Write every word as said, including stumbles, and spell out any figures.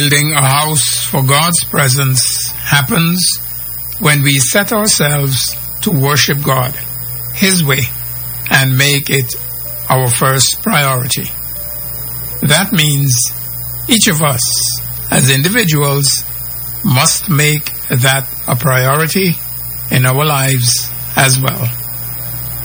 Building a house for God's presence happens when we set ourselves to worship God His way and make it our first priority. That means each of us as individuals must make that a priority in our lives as well.